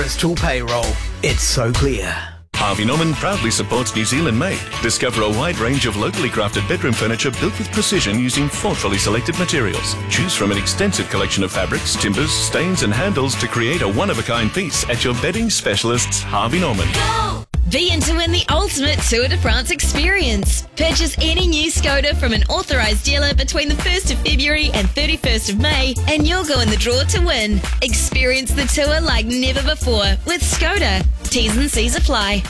Postal Payroll. It's so clear. Harvey Norman proudly supports New Zealand Made. Discover a wide range of locally crafted bedroom furniture built with precision using thoughtfully selected materials. Choose from an extensive collection of fabrics, timbers, stains and handles to create a one-of-a-kind piece at your bedding specialists, Harvey Norman. Go! Be in to win the ultimate Tour de France experience. Purchase any new Skoda from an authorised dealer between the 1st of February and 31st of May and you'll go in the draw to win. Experience the tour like never before with Skoda. T's and C's apply.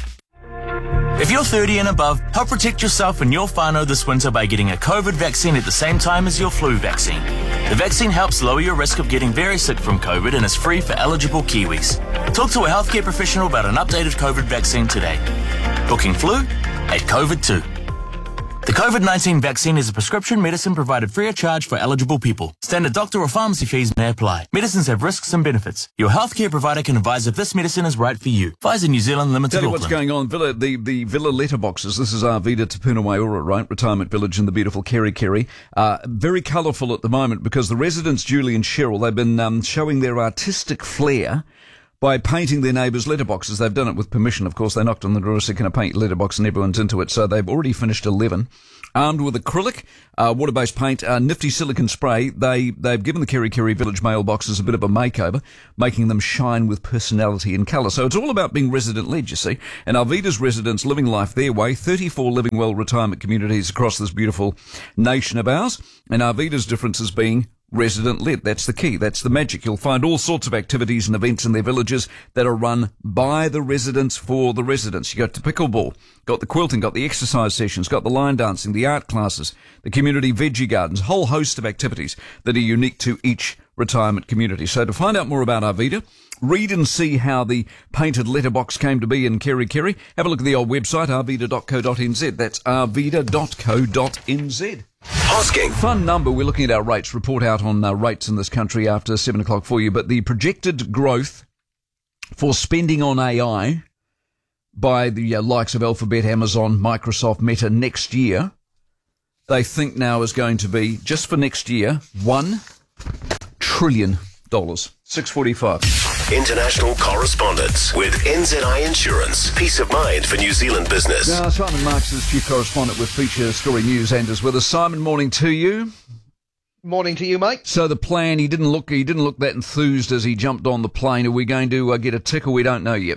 If you're 30 and above, help protect yourself and your whānau this winter by getting a COVID vaccine at the same time as your flu vaccine. The vaccine helps lower your risk of getting very sick from COVID and is free for eligible Kiwis. Talk to a healthcare professional about an updated COVID vaccine today. Booking flu at COVID2. The COVID-19 vaccine is a prescription medicine provided free of charge for eligible people. Standard doctor or pharmacy fees may apply. Medicines have risks and benefits. Your healthcare provider can advise if this medicine is right for you. Pfizer New Zealand Limited, Tell you Auckland. what's going on. The Villa letterboxes. This is Arvida Te Puna Waiora, right? Retirement village in the beautiful Kerikeri. Very colourful at the moment because the residents, Julie and Cheryl, they've been showing their artistic flair by painting their neighbours' letterboxes. They've done it with permission, of course. They knocked on the door and said, can I paint your letterbox? And everyone's into it. So they've already finished 11. Armed with acrylic, water-based paint, nifty silicone spray, they've given the Kerikeri village mailboxes a bit of a makeover, making them shine with personality and colour. So it's all about being resident-led, you see. And Arvida's residents living life their way, 34 living well retirement communities across this beautiful nation of ours. And Arvida's difference is being resident-led. That's the key. That's the magic. You'll find all sorts of activities and events in their villages that are run by the residents for the residents. You got the pickleball, got the quilting, got the exercise sessions, got the line dancing, the art classes, the community veggie gardens, a whole host of activities that are unique to each retirement community. So to find out more about Arvida, read and see how the painted letterbox came to be in Kerikeri, have a look at the old website, arvida.co.nz. That's arvida.co.nz. Hosking. Fun number. We're looking at our rates. Report out on rates in this country after 7 o'clock for you. But the projected growth for spending on AI by the likes of Alphabet, Amazon, Microsoft, Meta next year, they think now is going to be, just for next year, $1 trillion. 6:45. International correspondence with NZI Insurance. Peace of mind for New Zealand business. Now, Simon Marks is chief correspondent with Feature Story News and is with us. Simon, morning to you. Morning to you, mate. So the plan, he didn't look that enthused as he jumped on the plane. Are we going to get a tickle? We don't know yet.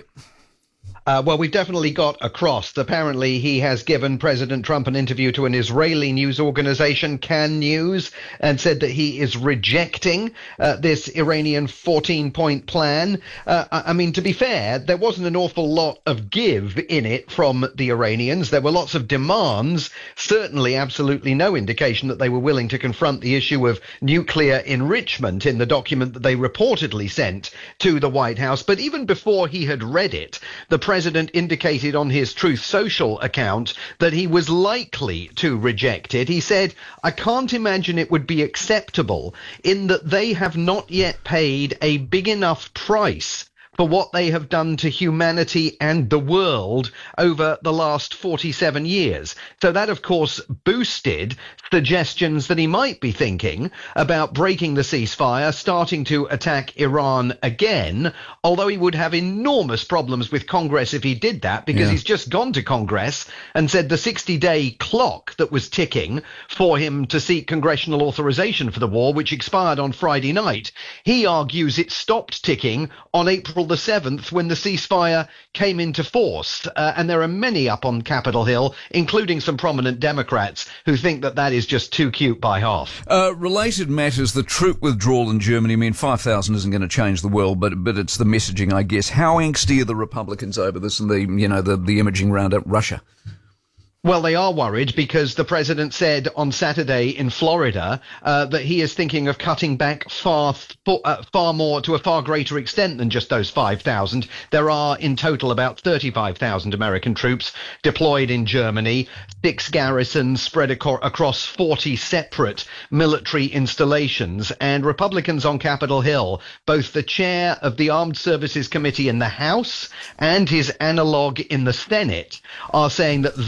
Well, we've definitely got across. Apparently, he has given President Trump an interview to an Israeli news organization, Can News, and said that he is rejecting this Iranian 14-point plan. I mean, to be fair, there wasn't an awful lot of give in it from the Iranians. There were lots of demands, certainly absolutely no indication that they were willing to confront the issue of nuclear enrichment in the document that they reportedly sent to the White House. But even before he had read it, the president indicated on his Truth Social account that he was likely to reject it. He said, I can't imagine it would be acceptable in that they have not yet paid a big enough price for what they have done to humanity and the world over the last 47 years. So that, of course, boosted suggestions that he might be thinking about breaking the ceasefire, starting to attack Iran again, although he would have enormous problems with Congress if he did that, because he's just gone to Congress and said the 60-day clock that was ticking for him to seek congressional authorization for the war, which expired on Friday night, he argues it stopped ticking on April the 7th when the ceasefire came into force. And there are many up on Capitol Hill, including some prominent Democrats, who think that that is just too cute by half. Related matters, the troop withdrawal in Germany. I mean, 5,000 isn't going to change the world, but it's the messaging, I guess. How angsty are the Republicans over this and the imaging round at Russia? Well, they are worried because the president said on Saturday in Florida that he is thinking of cutting back far more, to a far greater extent than just those 5,000. There are in total about 35,000 American troops deployed in Germany, 6 garrisons spread across 40 separate military installations. And Republicans on Capitol Hill, both the chair of the Armed Services Committee in the House and his analog in the Senate, are saying that they think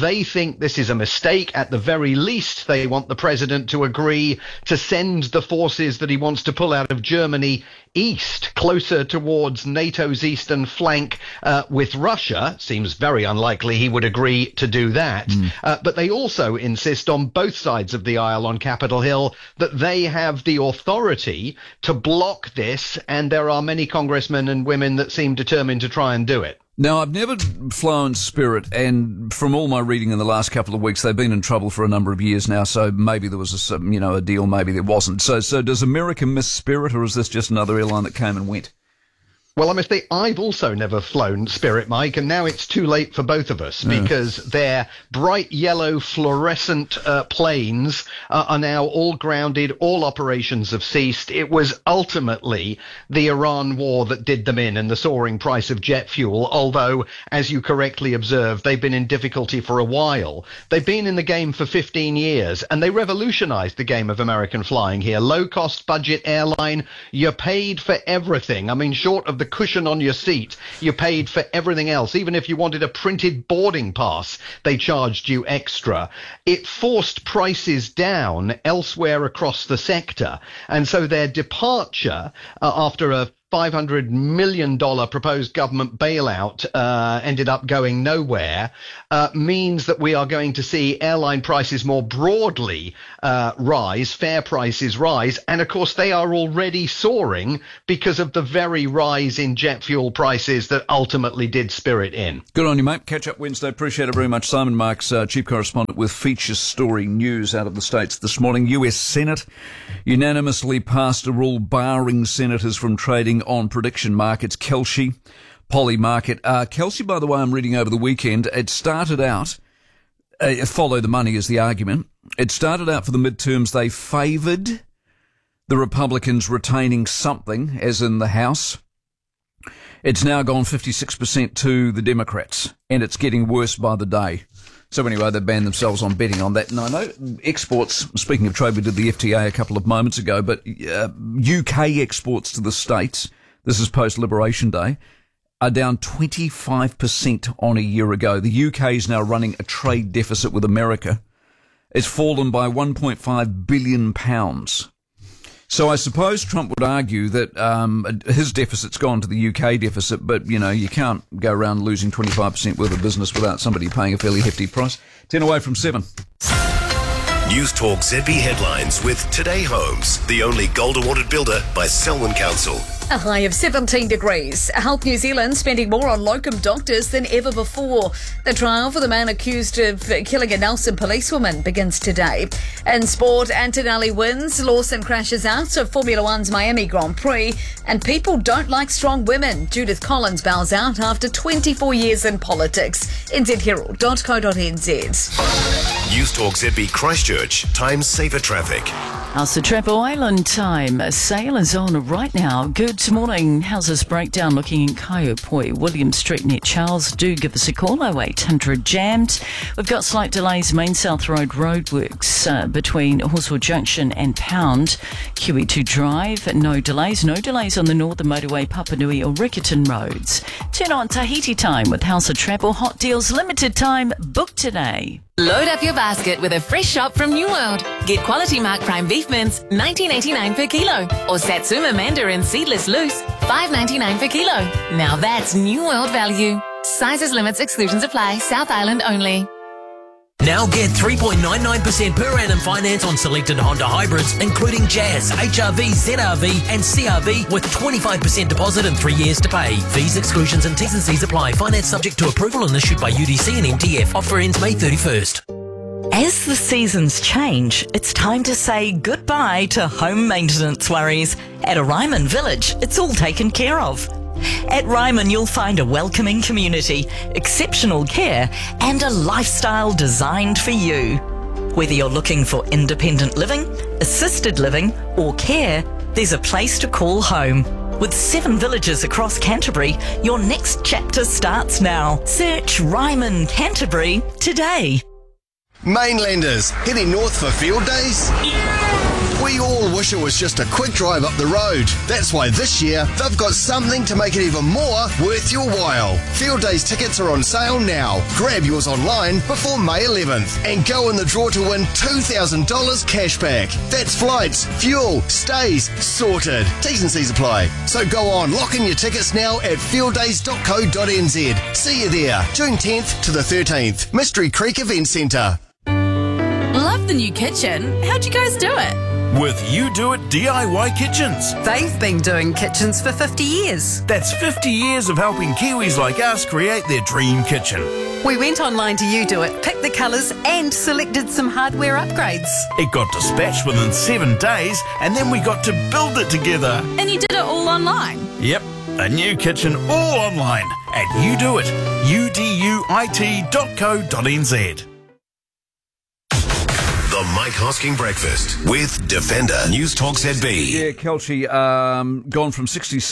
think this is a mistake. At the very least, they want the president to agree to send the forces that he wants to pull out of Germany east, closer towards NATO's eastern flank with Russia. Seems very unlikely he would agree to do that. But they also insist on both sides of the aisle on Capitol Hill that they have the authority to block this, and there are many congressmen and women that seem determined to try and do it. Now, I've never flown Spirit, and from all my reading in the last couple of weeks, they've been in trouble for a number of years now, so maybe there was a deal, maybe there wasn't. So does America miss Spirit, or is this just another airline that came and went? Well, I must say, I've also never flown Spirit, Mike, and now it's too late for both of us because their bright yellow fluorescent planes are now all grounded. All operations have ceased. It was ultimately the Iran war that did them in and the soaring price of jet fuel, although, as you correctly observed, they've been in difficulty for a while. They've been in the game for 15 years, and they revolutionized the game of American flying here. Low-cost budget airline, you're paid for everything. I mean, short of the cushion on your seat, you paid for everything else. Even if you wanted a printed boarding pass, they charged you extra. It forced prices down elsewhere across the sector, and so their departure after a $500 million proposed government bailout ended up going nowhere, means that we are going to see airline prices more broadly rise, fare prices rise, and of course they are already soaring because of the very rise in jet fuel prices that ultimately did Spirit in. Good on you, mate. Catch up Wednesday. Appreciate it very much. Simon Marks, chief correspondent with Feature Story News out of the States this morning. US Senate unanimously passed a rule barring senators from trading on prediction markets. Kelce, Polymarket. Kelce, by the way, I'm reading over the weekend, it started out, follow the money is the argument. It started out for the midterms, they favoured the Republicans retaining something, as in the House. It's now gone 56% to the Democrats, and it's getting worse by the day. So anyway, they banned themselves on betting on that. And I know exports, speaking of trade, we did the FTA a couple of moments ago, but UK exports to the States, this is post-Liberation Day, are down 25% on a year ago. The UK is now running a trade deficit with America. It's fallen by £1.5 billion. So I suppose Trump would argue that his deficit's gone to the UK deficit, but, you can't go around losing 25% worth of business without somebody paying a fairly hefty price. 10 away from 7. News Talk ZB headlines with Today Homes, the only gold awarded builder by Selwyn Council. A high of 17 degrees. Health New Zealand spending more on locum doctors than ever before. The trial for the man accused of killing a Nelson policewoman begins today. In sport, Antonelli wins, Lawson crashes out of Formula One's Miami Grand Prix, and people don't like strong women. Judith Collins bows out after 24 years in politics. nzherald.co.nz. News Talk ZB Christchurch, times safer traffic. House of Trapo Island time. A sale is on right now. Good morning. Houses breakdown looking in Kaiopoi, William Street near Charles. Do give us a call. 0800 jammed. We've got slight delays. Main South Road roadworks between Horsell Junction and Pound. QE2 Drive. No delays. No delays on the Northern Motorway, Papanui or Riccarton roads. Turn on Tahiti time with House of Trapo. Hot deals, limited time. Book today. Load up your basket with a fresh shop from New World. Get quality Mark Prime beef mince, $19.89 per kilo. Or Satsuma Mandarin seedless loose, $5.99 per kilo. Now that's New World value. Sizes, limits, exclusions apply. South Island only. Now get 3.99% per annum finance on selected Honda hybrids, including Jazz, HRV, ZRV and CRV with 25% deposit and 3 years to pay. Fees, exclusions and T's and C's apply. Finance subject to approval and issued by UDC and MTF. Offer ends May 31st. As the seasons change, it's time to say goodbye to home maintenance worries. At Ryman Village, it's all taken care of. At Ryman, you'll find a welcoming community, exceptional care, and a lifestyle designed for you. Whether you're looking for independent living, assisted living, or care, there's a place to call home. With 7 villages across Canterbury, your next chapter starts now. Search Ryman Canterbury today. Mainlanders, heading north for field days? We all wish it was just a quick drive up the road. That's why this year they've got something to make it even more worth your while. Field Days tickets are on sale now. Grab yours online before May 11th and go in the draw to win $2,000 cashback. That's flights, fuel, stays, sorted. T's and C's apply. So go on, lock in your tickets now at fielddays.co.nz. See you there, June 10th to the 13th. Mystery Creek Event Centre. Love the new kitchen. How'd you guys do it? With You Do It DIY Kitchens. They've been doing kitchens for 50 years. That's 50 years of helping Kiwis like us create their dream kitchen. We went online to You Do It, picked the colours and selected some hardware upgrades. It got dispatched within 7 days and then we got to build it together. And you did it all online? Yep, a new kitchen all online at You Do It, uduit.co.nz. The Mike Hosking Breakfast with Defender. News Talk ZB. Yeah, Kelchi, gone from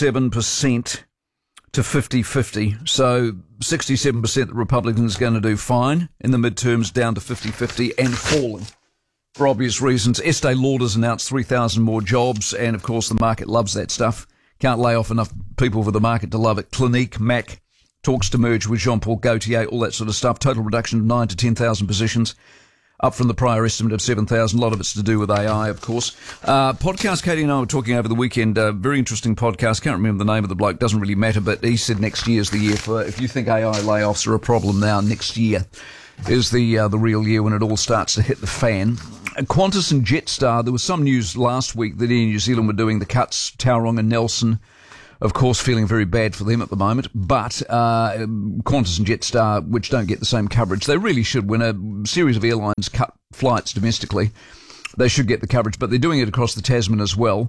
67% to 50-50. So 67% the Republicans are going to do fine in the midterms, down to 50-50 and falling for obvious reasons. Estee Lauder's announced 3,000 more jobs, and of course the market loves that stuff. Can't lay off enough people for the market to love it. Clinique, Mac, talks to merge with Jean-Paul Gaultier, all that sort of stuff. Total reduction of 9,000 to 10,000 positions. Up from the prior estimate of 7,000. A lot of it's to do with AI, of course. Podcast, Katie and I were talking over the weekend. Very interesting podcast. Can't remember the name of the bloke. Doesn't really matter. But he said next year's the year for, if you think AI layoffs are a problem now, next year is the real year when it all starts to hit the fan. Qantas and Jetstar, there was some news last week that Air New Zealand were doing the cuts. Tauranga and Nelson, of course, feeling very bad for them at the moment. But Qantas and Jetstar, which don't get the same coverage, they really should. When a series of airlines cut flights domestically, they should get the coverage. But they're doing it across the Tasman as well.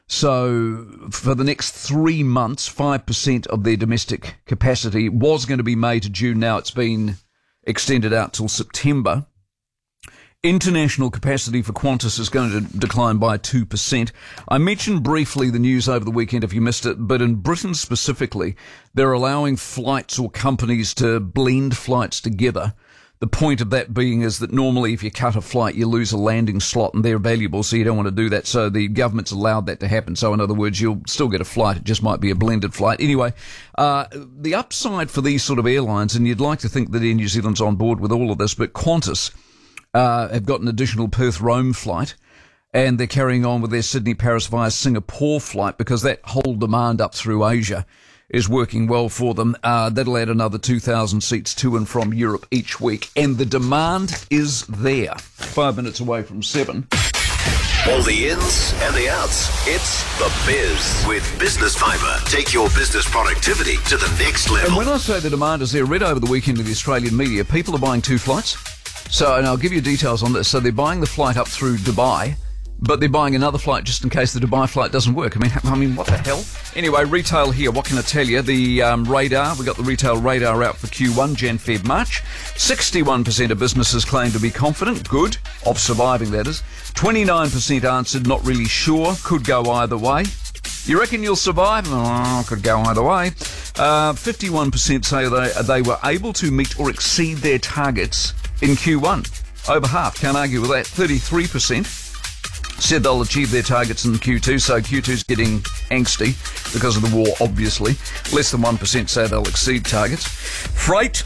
So for the next 3 months, 5% of their domestic capacity was going to be May to June. Now it's been extended out till September. International capacity for Qantas is going to decline by 2%. I mentioned briefly the news over the weekend if you missed it, but in Britain specifically, they're allowing flights or companies to blend flights together. The point of that being is that normally if you cut a flight, you lose a landing slot and they're valuable, so you don't want to do that. So the government's allowed that to happen. So in other words, you'll still get a flight. It just might be a blended flight. Anyway, the upside for these sort of airlines, and you'd like to think that Air New Zealand's on board with all of this, but Qantas have got an additional Perth-Rome flight, and they're carrying on with their Sydney-Paris via Singapore flight because that whole demand up through Asia is working well for them. That'll add another 2,000 seats to and from Europe each week, and the demand is there. 5 minutes away from 7. All the ins and the outs. It's The Biz with Business Fibre. Take your business productivity to the next level. And when I say the demand is there, read over the weekend in the Australian media, people are buying 2 flights. So, and I'll give you details on this. So they're buying the flight up through Dubai, but they're buying another flight just in case the Dubai flight doesn't work. I mean, what the hell? Anyway, retail here, what can I tell you? The radar, we got the retail radar out for Q1, Jan, Feb, March. 61% of businesses claim to be confident, good, of surviving, that is. 29% answered not really sure, could go either way. You reckon you'll survive? Oh, could go either way. 51% say they were able to meet or exceed their targets in Q1. Over half, can't argue with that. 33% said they'll achieve their targets in Q2, so Q2's getting angsty because of the war, obviously. Less than 1% say they'll exceed targets. Freight,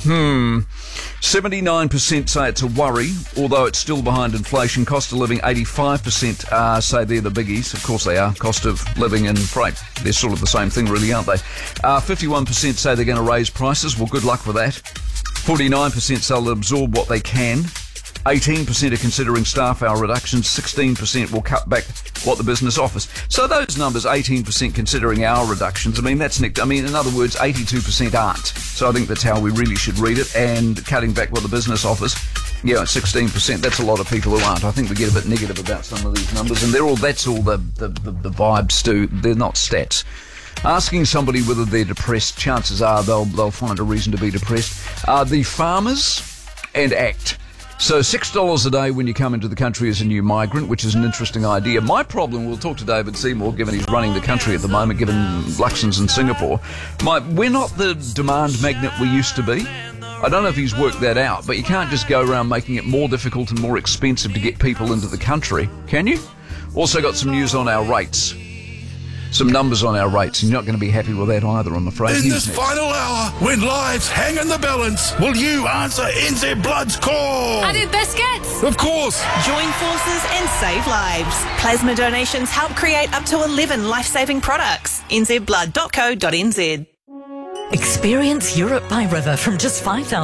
79% say it's a worry, although it's still behind inflation. Cost of living, 85% say they're the biggies. Of course they are. Cost of living and freight, they're sort of the same thing, really, aren't they? 51% say they're going to raise prices. Well, good luck with that. 49% say they'll absorb what they can. 18% are considering staff hour reductions. 16% will cut back what the business offers. So those numbers, 18% considering hour reductions, in other words, 82% aren't. So I think that's how we really should read it. And cutting back what the business offers, 16%. That's a lot of people who aren't. I think we get a bit negative about some of these numbers, and that's all the vibes do. They're not stats. Asking somebody whether they're depressed, chances are they'll find a reason to be depressed. The farmers and ACT. So $6 a day when you come into the country as a new migrant, which is an interesting idea. My problem, we'll talk to David Seymour, given he's running the country at the moment, given Luxon's in Singapore. We're not the demand magnet we used to be. I don't know if he's worked that out, but you can't just go around making it more difficult and more expensive to get people into the country, can you? Also got some news on our rates. Some numbers on our rates, and you're not going to be happy with that either, I'm afraid. In this final hour, when lives hang in the balance, will you answer NZ Blood's call? I did biscuits. Of course. Join forces and save lives. Plasma donations help create up to 11 life-saving products. nzblood.co.nz. Experience Europe by river from just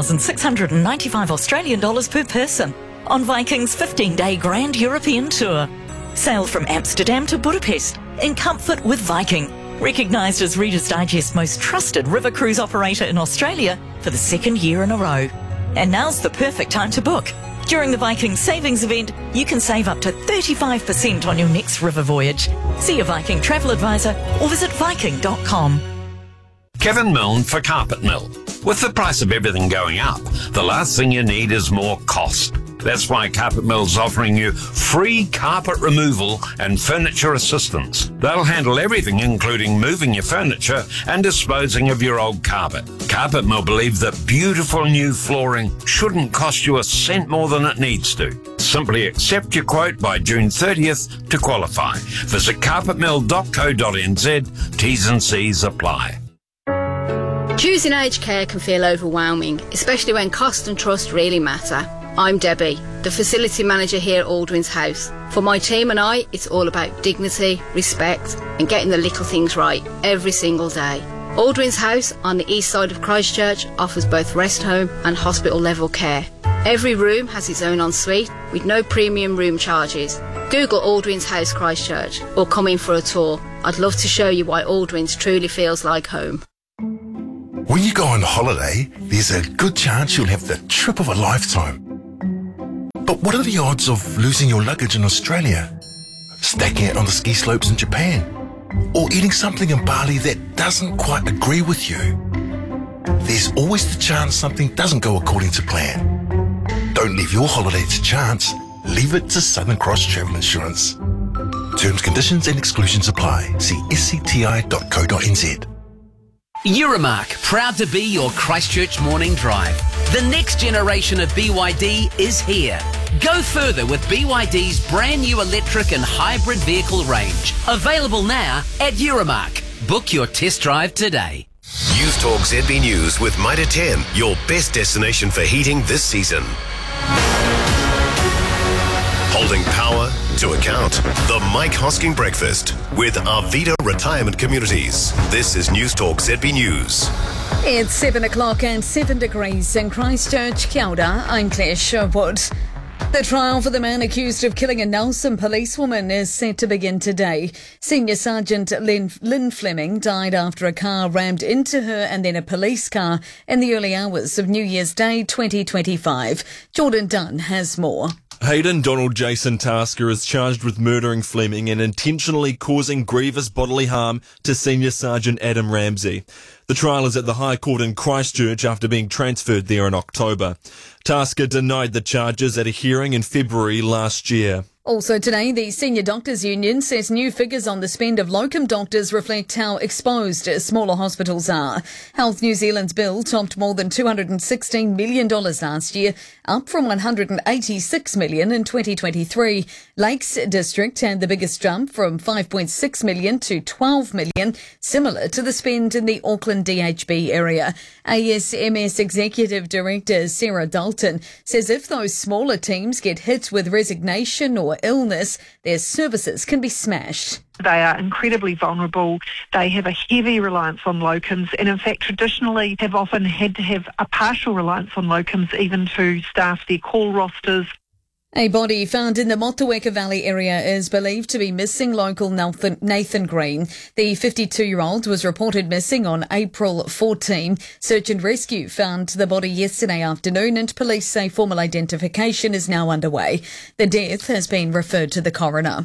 $5,695 Australian dollars per person on Viking's 15-day Grand European Tour. Sail from Amsterdam to Budapest in comfort with Viking, recognised as Reader's Digest most trusted river cruise operator in Australia for the second year in a row. And now's the perfect time to book. During the Viking Savings event, you can save up to 35% on your next river voyage. See your Viking travel advisor or visit viking.com. Kevin Milne for Carpet Mill. With the price of everything going up, the last thing you need is more cost. That's why Carpet Mill's offering you free carpet removal and furniture assistance. They'll handle everything, including moving your furniture and disposing of your old carpet. Carpet Mill believe that beautiful new flooring shouldn't cost you a cent more than it needs to. Simply accept your quote by June 30th to qualify. Visit carpetmill.co.nz. T's and C's apply. Choosing aged care can feel overwhelming, especially when cost and trust really matter. I'm Debbie, the facility manager here at Aldwin's House. For my team and I, it's all about dignity, respect and getting the little things right every single day. Aldwin's House on the east side of Christchurch offers both rest home and hospital level care. Every room has its own ensuite with no premium room charges. Google Aldwin's House Christchurch or come in for a tour. I'd love to show you why Aldwin's truly feels like home. When you go on holiday, there's a good chance you'll have the trip of a lifetime. But what are the odds of losing your luggage in Australia, stacking it on the ski slopes in Japan, or eating something in Bali that doesn't quite agree with you? There's always the chance something doesn't go according to plan. Don't leave your holiday to chance. Leave it to Southern Cross Travel Insurance. Terms, conditions and exclusions apply. See scti.co.nz. Euromark, proud to be your Christchurch morning drive. The next generation of BYD is here. Go further with BYD's brand new electric and hybrid vehicle range. Available now at Euromark. Book your test drive today. News Talk ZB News with Mitre 10, your best destination for heating this season. Holding power to account. The Mike Hosking Breakfast with Arvida Retirement Communities. This is News Talk ZB News. It's 7 o'clock and 7 degrees in Christchurch. Kia ora, I'm Claire Sherwood. The trial for the man accused of killing a Nelson policewoman is set to begin today. Senior Sergeant Lynn Fleming died after a car rammed into her and then a police car in the early hours of New Year's Day 2025. Jordan Dunn has more. Hayden Donald Jason Tasker is charged with murdering Fleming and intentionally causing grievous bodily harm to Senior Sergeant Adam Ramsey. The trial is at the High Court in Christchurch after being transferred there in October. Tasker denied the charges at a hearing in February last year. Also today, the Senior Doctors Union says new figures on the spend of locum doctors reflect how exposed smaller hospitals are. Health New Zealand's bill topped more than $216 million last year, up from $186 million in 2023. Lakes District had the biggest jump from $5.6 million to $12 million, similar to the spend in the Auckland DHB area. ASMS Executive Director Sarah Dalton says if those smaller teams get hit with resignation or illness, their services can be smashed. They are incredibly vulnerable. They have a heavy reliance on locums and in fact traditionally have often had to have a partial reliance on locums even to staff their call rosters. A body found in the Motueka Valley area is believed to be missing local Nathan Green. The 52-year-old was reported missing on April 14. Search and rescue found the body yesterday afternoon and police say formal identification is now underway. The death has been referred to the coroner.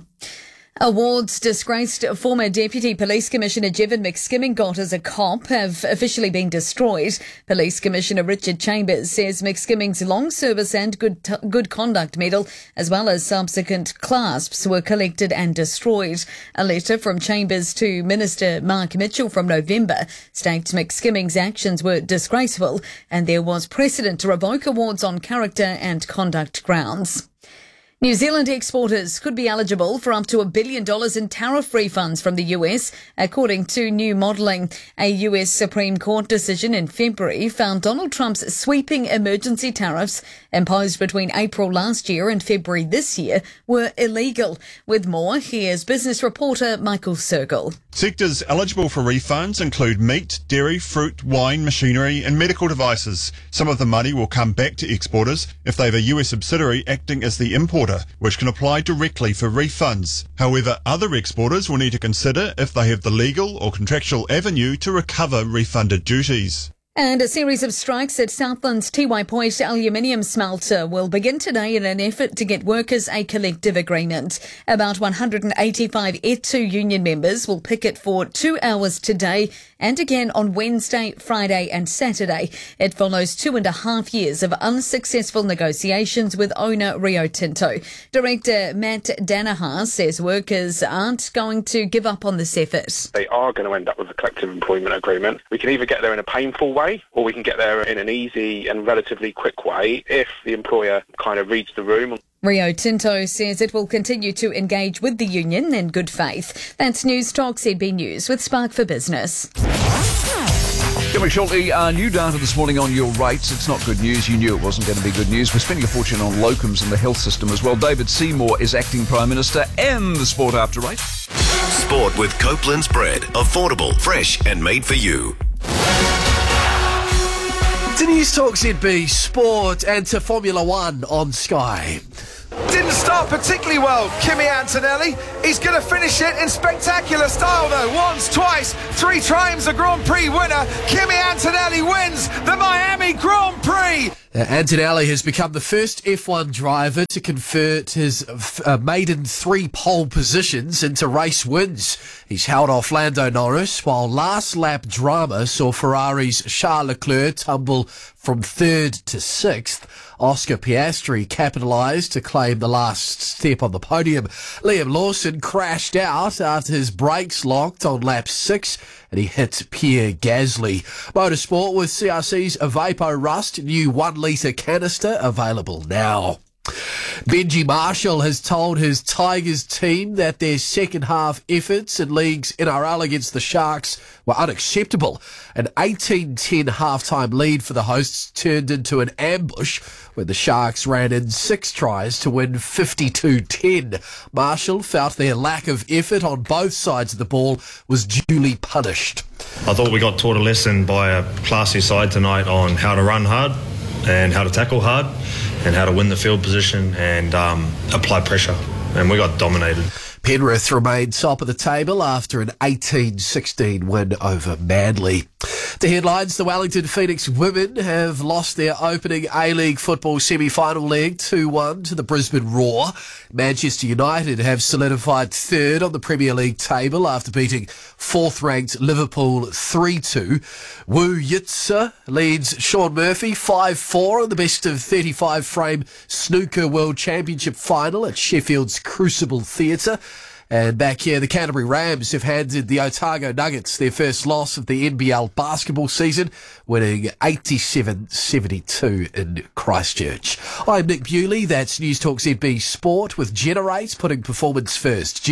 Awards disgraced former Deputy Police Commissioner Jevon McSkimming got as a cop have officially been destroyed. Police Commissioner Richard Chambers says McSkimming's long service and good conduct medal, as well as subsequent clasps, were collected and destroyed. A letter from Chambers to Minister Mark Mitchell from November states McSkimming's actions were disgraceful and there was precedent to revoke awards on character and conduct grounds. New Zealand exporters could be eligible for up to $1 billion in tariff refunds from the US, according to new modelling. A US Supreme Court decision in February found Donald Trump's sweeping emergency tariffs imposed between April last year and February this year were illegal. With more, here's business reporter Michael Sergel. Sectors eligible for refunds include meat, dairy, fruit, wine, machinery and medical devices. Some of the money will come back to exporters if they have a US subsidiary acting as the importer, which can apply directly for refunds. However, other exporters will need to consider if they have the legal or contractual avenue to recover refunded duties. And a series of strikes at Southland's Tiwai Point aluminium smelter will begin today in an effort to get workers a collective agreement. About 185 ETU union members will picket for 2 hours today and again on Wednesday, Friday and Saturday. It follows 2.5 years of unsuccessful negotiations with owner Rio Tinto. Director Matt Danaher says workers aren't going to give up on this effort. They are going to end up with a collective employment agreement. We can either get there in a painful way or we can get there in an easy and relatively quick way if the employer kind of reads the room. Rio Tinto says it will continue to engage with the union in good faith. That's News Talk ZB News with Spark for Business. Coming shortly, new data this morning on your rates. It's not good news. You knew it wasn't going to be good news. We're spending a fortune on locums in the health system as well. David Seymour is acting Prime Minister and the Sport After Rate. Sport with Copeland's bread. Affordable, fresh and made for you. To News Talk ZB Sport and to Formula One on Sky. Didn't start particularly well, Kimi Antonelli. He's going to finish it in spectacular style though. Once, twice, 3 times a Grand Prix winner. Kimi Antonelli wins the Miami Grand Prix. Antonelli has become the first F1 driver to convert his maiden 3 pole positions into race wins. He's held off Lando Norris, while last lap drama saw Ferrari's Charles Leclerc tumble from 3rd to 6th. Oscar Piastri capitalised to claim the last step on the podium. Liam Lawson crashed out after his brakes locked on lap 6 and he hit Pierre Gasly. Motorsport with CRC's Vapo Rust, new 1 litre canister available now. Benji Marshall has told his Tigers team that their second half efforts in League's NRL against the Sharks were unacceptable. An 18-10 halftime lead for the hosts turned into an ambush when the Sharks ran in 6 tries to win 52-10. Marshall felt their lack of effort on both sides of the ball was duly punished. I thought we got taught a lesson by a classy side tonight on how to run hard and how to tackle hard and how to win the field position and apply pressure. And we got dominated. Penrith remained top of the table after an 18-16 win over Manly. The headlines, the Wellington Phoenix women have lost their opening A-League football semi-final leg 2-1 to the Brisbane Roar. Manchester United have solidified 3rd on the Premier League table after beating 4th-ranked Liverpool 3-2. Wu Yitsa leads Sean Murphy 5-4 in the best of 35 frame snooker World Championship final at Sheffield's Crucible Theatre. And back here, the Canterbury Rams have handed the Otago Nuggets their first loss of the NBL basketball season, winning 87-72 in Christchurch. I'm Nick Bewley. That's News Talk ZB Sport with Generate, putting performance first.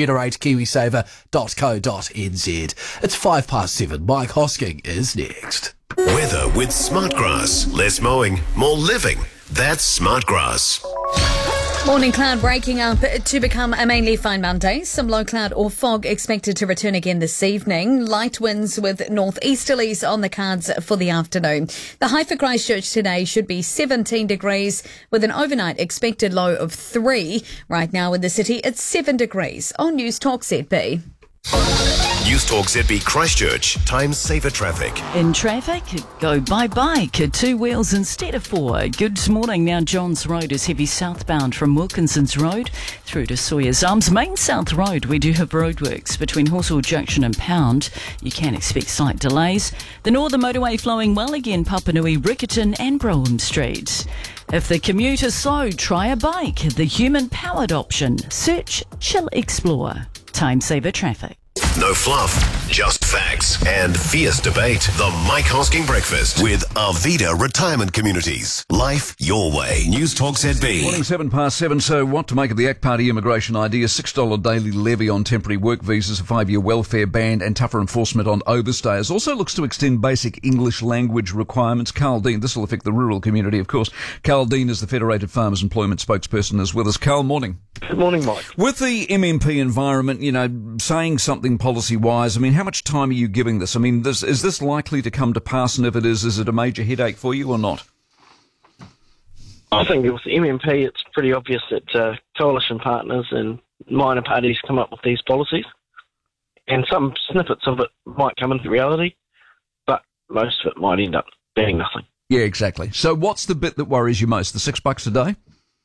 GenerateKiwiSaver.co.nz. It's 7:05. Mike Hosking is next. Weather with Smartgrass. Less mowing, more living. That's Smartgrass. Morning cloud breaking up to become a mainly fine Monday. Some low cloud or fog expected to return again this evening. Light winds with northeasterlies on the cards for the afternoon. The high for Christchurch today should be 17 degrees with an overnight expected low of 3. Right now in the city, it's 7 degrees on News Talk ZB. News Talk ZB Christchurch. Time saver traffic. In traffic, go by bike, 2 wheels instead of 4. Good morning. Now Johns Road is heavy southbound from Wilkinson's Road through to Sawyers Arms. Main South Road, we do have roadworks between Horsell Junction and Pound. You can expect slight delays. The Northern Motorway flowing well again, Papanui, Riccarton and Brougham Street. If the commute is slow, try a bike, the human-powered option. Search Chill Explorer. Time saver traffic. No fluff, just facts and fierce debate. The Mike Hosking Breakfast with Arvida Retirement Communities. Life your way. News Talk ZB. Morning, 7:07. So what to make of the ACT Party immigration idea? $6 daily levy on temporary work visas, a 5-year welfare ban and tougher enforcement on overstayers. Also looks to extend basic English language requirements. Carl Dean, this will affect the rural community, of course. Carl Dean is the Federated Farmers Employment spokesperson, is with us. Carl, morning. Good morning, Mike. With the MMP environment, saying something policy-wise, how much time are you giving this? Is this likely to come to pass, and if it is it a major headache for you or not? I think with the MMP, it's pretty obvious that coalition partners and minor parties come up with these policies, and some snippets of it might come into reality, but most of it might end up being nothing. Yeah, exactly. So what's the bit that worries you most? The $6 a day?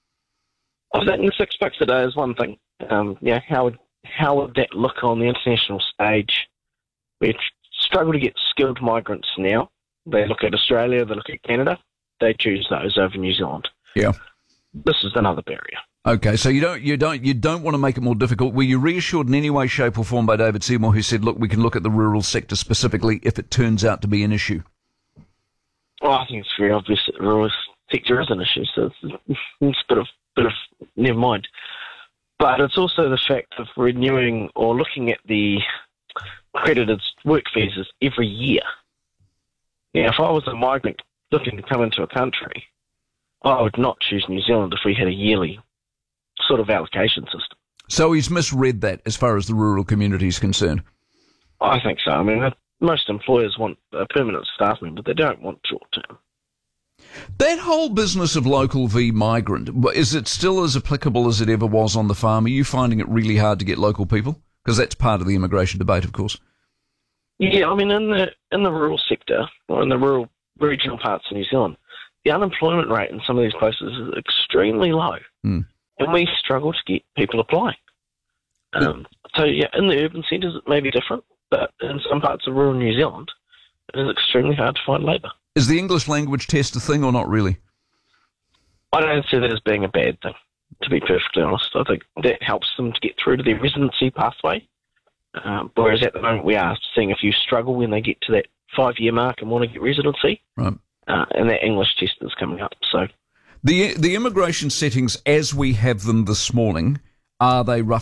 I think the $6 a day is one thing. How would that look on the international stage? We struggle to get skilled migrants now. They look at Australia, they look at Canada, they choose those over New Zealand. Yeah. This is another barrier. Okay, so you don't want to make it more difficult. Were you reassured in any way, shape or form by David Seymour, who said, look, we can look at the rural sector specifically if it turns out to be an issue? Well, I think it's very obvious that the rural sector is an issue, so it's a bit of never mind. But it's also the fact of renewing or looking at the accredited work visas every year. If I was a migrant looking to come into a country, I would not choose New Zealand if we had a yearly sort of allocation system. So he's misread that as far as the rural community is concerned? I think so. Most employers want a permanent staff member, but they don't want short-term. That whole business of local v migrant, is it still as applicable as it ever was on the farm? Are you finding it really hard to get local people? Because that's part of the immigration debate, of course. Yeah, in the rural sector, or in the rural regional parts of New Zealand, the unemployment rate in some of these places is extremely low, and we struggle to get people applying. In the urban centres it may be different, but in some parts of rural New Zealand, it is extremely hard to find labour. Is the English language test a thing or not really? I don't see that as being a bad thing, to be perfectly honest. I think that helps them to get through to their residency pathway, whereas at the moment we are seeing a few struggle when they get to that 5-year mark and want to get residency. Right. And that English test is coming up. So the immigration settings as we have them this morning, are they roughly